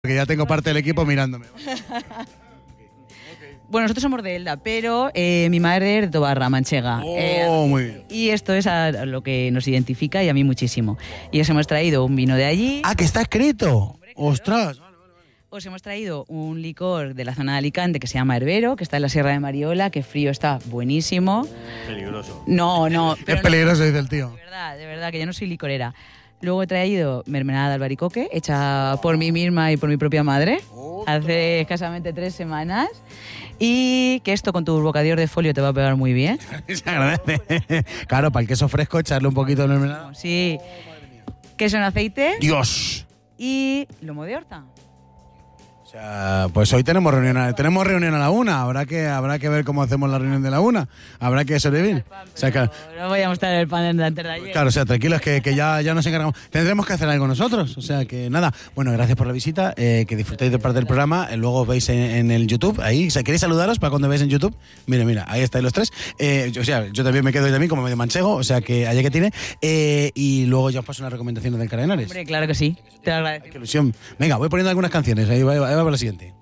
porque ya tengo parte del equipo mirándome. Bueno, nosotros somos de Elda, pero mi madre es de Tobarra, manchega. Muy bien. Y esto es a lo que nos identifica y a mí muchísimo. Y os hemos traído un vino de allí. Ah, que está escrito. Hombre, claro. ¡Ostras! Os hemos traído un licor de la zona de Alicante que se llama Herbero, que está en la Sierra de Mariola, que frío está buenísimo. Peligroso. No. Es peligroso, dice el tío. De verdad, que yo no soy licorera. Luego he traído mermelada de albaricoque, hecha por mí misma y por mi propia madre, hace escasamente 3 semanas. Y que esto con tu bocadillo de folio te va a pegar muy bien. Se agradece. Claro, para el queso fresco, echarle un poquito de mermelada. Sí. Queso en aceite. ¡Dios! Y lomo de horta. O sea, pues hoy tenemos reunión a la 1. Habrá que ver cómo hacemos la reunión de la 1. Habrá que sobrevivir. O sea, claro, No voy a mostrar el pan de antes de ayer. claro, o sea, tranquilos que ya nos encargamos. Tendremos que hacer algo nosotros. O sea, que nada. Bueno, gracias por la visita. Que disfrutéis de parte del programa. Luego os veis en el YouTube. Ahí, o sea, ¿queréis saludaros para cuando veáis en YouTube? Mira, ahí estáis los tres. O sea, yo también me quedo ahí también como medio manchego. O sea, que allá que tiene. Y luego ya os paso unas recomendaciones del Carenares. Hombre, claro que sí. Te lo agradezco. Qué ilusión. Venga, voy poniendo algunas canciones. Ahí va la siguiente.